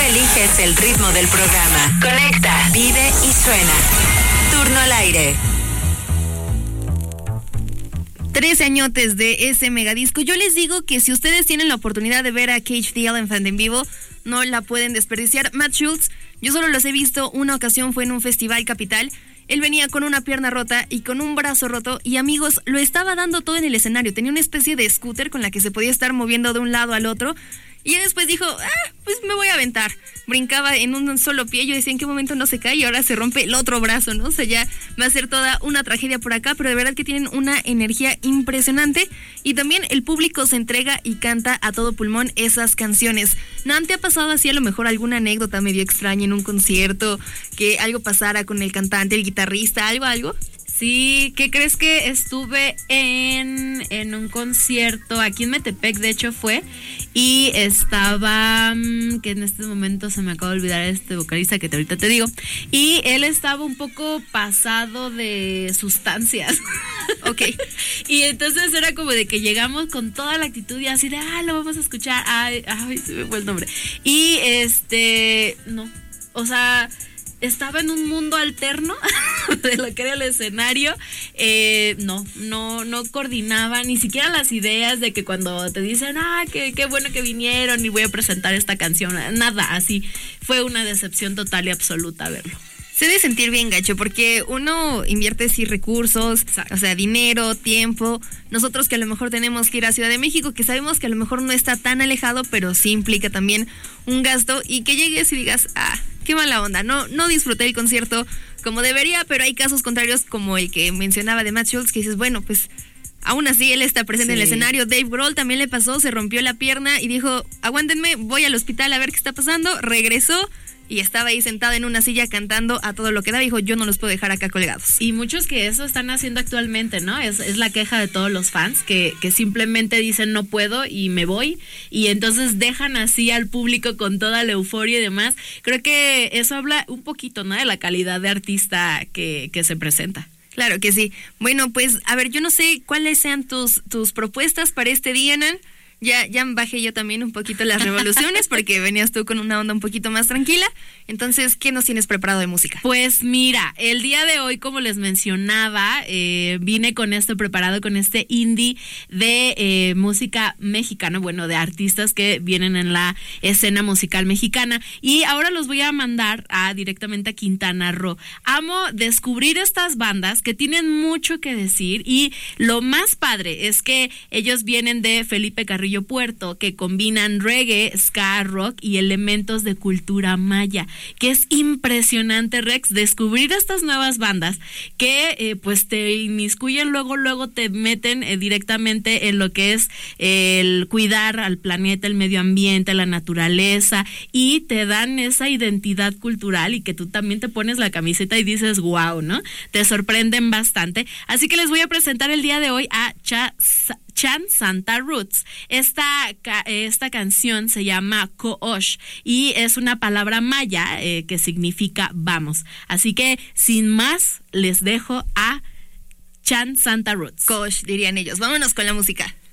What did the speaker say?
eliges el ritmo del programa. Conecta, vive y suena. Turno al aire. 13 añotes de ese megadisco. Yo les digo que si ustedes tienen la oportunidad de ver a Cage the Elephant en vivo, no la pueden desperdiciar. Matt Schultz, yo solo los he visto una ocasión, fue en un festival capital. Él venía con una pierna rota y con un brazo roto y, amigos, lo estaba dando todo en el escenario. Tenía una especie de scooter con la que se podía estar moviendo de un lado al otro. Y después dijo, pues me voy a aventar. Brincaba en un solo pie. Yo decía, ¿en qué momento no se cae? Y ahora se rompe el otro brazo, ¿no? O sea, ya va a ser toda una tragedia por acá, pero de verdad que tienen una energía impresionante. Y también el público se entrega y canta a todo pulmón esas canciones. ¿No te ha pasado así a lo mejor alguna anécdota medio extraña en un concierto? Que algo pasara con el cantante, el guitarrista, algo? Sí, ¿qué crees? Que estuve en un concierto aquí en Metepec, de hecho fue, y estaba, que en este momento se me acaba de olvidar este vocalista que ahorita te digo, y él estaba un poco pasado de sustancias. Ok. Y entonces era como de que llegamos con toda la actitud y así de, lo vamos a escuchar, ay, se me fue el nombre. Y no, o sea, estaba en un mundo alterno de lo que era el escenario. No coordinaba ni siquiera las ideas de que cuando te dicen, qué bueno que vinieron y voy a presentar esta canción, nada, así. Fue una decepción total y absoluta verlo. Se debe sentir bien gacho porque uno invierte sí recursos, o sea, dinero, tiempo. Nosotros que a lo mejor tenemos que ir a Ciudad de México, que sabemos que a lo mejor no está tan alejado, pero sí implica también un gasto, y que llegues y digas, qué mala onda, no disfruté el concierto como debería. Pero hay casos contrarios como el que mencionaba de Matt Schultz, que dices, bueno, pues aún así él está presente en el escenario. Dave Grohl también le pasó, se rompió la pierna y dijo, aguántenme, voy al hospital a ver qué está pasando. Regresó y estaba ahí sentada en una silla cantando a todo lo que da. Dijo, yo no los puedo dejar acá colgados. Y muchos que eso están haciendo actualmente, ¿no? Es la queja de todos los fans que simplemente dicen no puedo y me voy, y entonces dejan así al público con toda la euforia y demás. Creo que eso habla un poquito, ¿no?, de la calidad de artista que se presenta. Claro que sí. Bueno, pues, a ver, yo no sé cuáles sean tus propuestas para este día, Nan. Ya bajé yo también un poquito las revoluciones porque venías tú con una onda un poquito más tranquila. Entonces, ¿qué nos tienes preparado de música? Pues mira, el día de hoy, como les mencionaba, vine preparado con este indie de música mexicana, bueno, de artistas que vienen en la escena musical mexicana. Y ahora los voy a mandar directamente a Quintana Roo. Amo descubrir estas bandas que tienen mucho que decir, y lo más padre es que ellos vienen de Felipe Carrillo Puerto, que combinan reggae, ska, rock y elementos de cultura maya, que es impresionante, Rex, descubrir estas nuevas bandas que pues te inmiscuyen, luego te meten directamente en lo que es el cuidar al planeta, el medio ambiente, la naturaleza, y te dan esa identidad cultural, y que tú también te pones la camiseta y dices wow, ¿no? Te sorprenden bastante. Así que les voy a presentar el día de hoy a Chan Santa Roots. Esta canción se llama Koosh y es una palabra maya que significa vamos. Así que sin más les dejo a Chan Santa Roots. Koosh dirían ellos. Vámonos con la música.